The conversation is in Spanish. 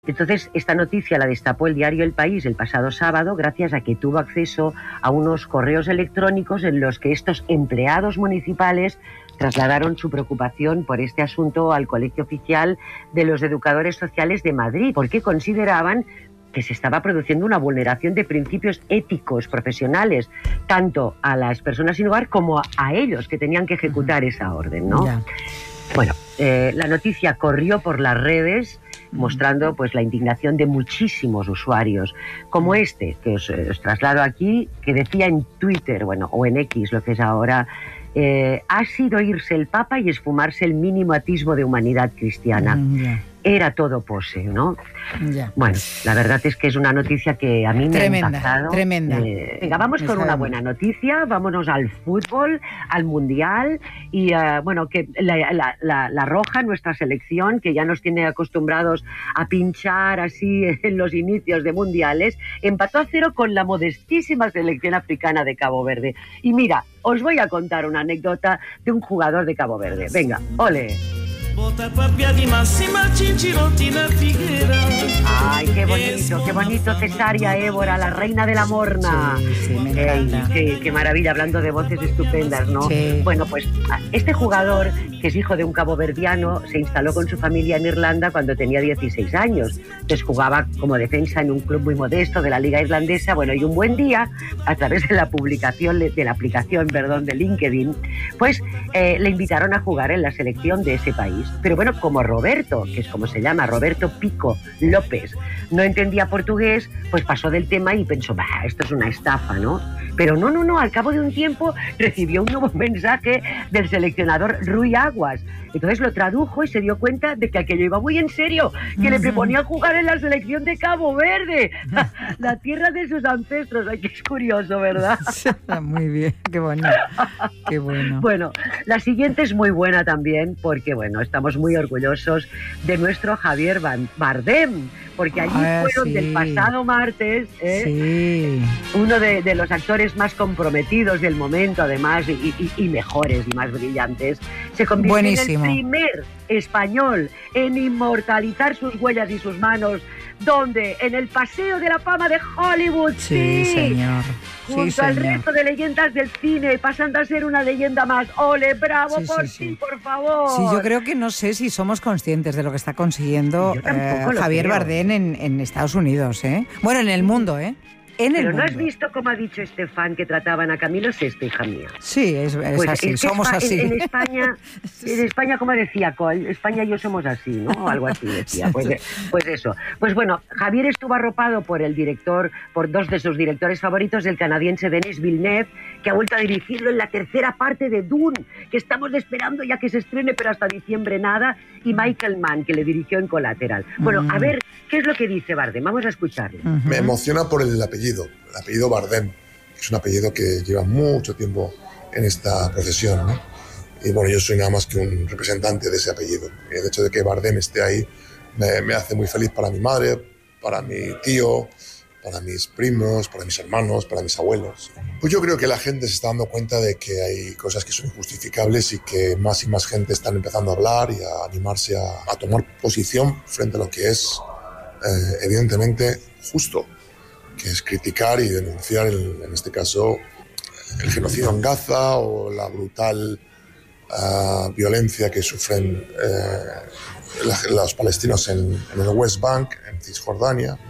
Entonces, esta noticia la destapó el diario El País el pasado sábado gracias a que tuvo acceso a unos correos electrónicos en los que estos empleados municipales trasladaron su preocupación por este asunto al Colegio Oficial de los Educadores Sociales de Madrid, porque consideraban que se estaba produciendo una vulneración de principios éticos profesionales, tanto a las personas sin hogar como a ellos que tenían que ejecutar esa orden, ¿no? Ya. Bueno, la noticia corrió por las redes mostrando pues la indignación de muchísimos usuarios, como este que os traslado aquí, que decía en Twitter, bueno, o en X, lo que es ahora, ha sido irse el Papa y esfumarse el mínimo atisbo de humanidad cristiana. Era todo pose, ¿no? Ya. Bueno, la verdad es que es una noticia que a mí me ha impactado. Tremenda. Venga, vamos con una buena noticia, vámonos al fútbol, al Mundial, y bueno, que la Roja, nuestra selección, que ya nos tiene acostumbrados a pinchar así en los inicios de Mundiales, empató a 0 con la modestísima selección africana de Cabo Verde. Y mira, os voy a contar una anécdota de un jugador de Cabo Verde. Venga, ole. Ay, qué bonito, Cesárea Évora, la reina de la morna. Sí, me encanta. Qué maravilla, hablando de voces estupendas, ¿no? Sí. Bueno, pues este jugador, que es hijo de un caboverdiano, se instaló con su familia en Irlanda cuando tenía 16 años. Entonces jugaba como defensa en un club muy modesto de la liga irlandesa. Bueno, y un buen día, a través de la aplicación de LinkedIn, pues le invitaron a jugar en la selección de ese país. Pero bueno, como Roberto, que es como se llama, Roberto Pico López, no entendía portugués, pues pasó del tema y pensó, bah, esto es una estafa, ¿no? Pero no, al cabo de un tiempo recibió un nuevo mensaje del seleccionador Rui Aguas. Entonces lo tradujo y se dio cuenta de que aquello iba muy en serio, que le proponía jugar en la selección de Cabo Verde, la tierra de sus ancestros. Ay, que es curioso, ¿verdad? Muy bien, qué bueno. Qué bueno. Bueno, la siguiente es muy buena también, porque bueno, estamos muy orgullosos de nuestro Javier Bardem, porque allí fueron del pasado martes, uno de los actores más comprometidos del momento, además, y mejores y más brillantes, se convirtió en el primer español en inmortalizar sus huellas y sus manos. ¿Dónde? En el Paseo de la Fama de Hollywood. Sí, señor. Junto al resto de leyendas del cine, pasando a ser una leyenda más. ¡Ole, bravo por ti, por favor! Sí, yo creo que no sé si somos conscientes de lo que está consiguiendo Javier Bardem en Estados Unidos, ¿eh? Bueno, en el mundo, ¿eh? Pero ¿no has visto cómo ha dicho Estefan que trataban a Camilo Sesto, hija mía? Sí, es pues así, somos así. En España, como decía Col, España y yo somos así, ¿no? O algo así decía. Pues eso. Pues bueno, Javier estuvo arropado por dos de sus directores favoritos, el canadiense Denis Villeneuve, que ha vuelto a dirigirlo en la tercera parte de Dune, que estamos esperando ya que se estrene, pero hasta diciembre nada, y Michael Mann, que le dirigió en Collateral. Bueno, a ver, ¿qué es lo que dice Bardem? Vamos a escucharlo. Me emociona por el apellido Bardem, que es un apellido que lleva mucho tiempo en esta profesión, ¿no? Y bueno, yo soy nada más que un representante de ese apellido. Y el hecho de que Bardem esté ahí me hace muy feliz para mi madre, para mi tío, para mis primos, para mis hermanos, para mis abuelos. Pues yo creo que la gente se está dando cuenta de que hay cosas que son injustificables y que más y más gente están empezando a hablar y a animarse a tomar posición frente a lo que es evidentemente justo, que es criticar y denunciar, en este caso, el genocidio en Gaza o la brutal violencia que sufren los palestinos en el West Bank, en Cisjordania.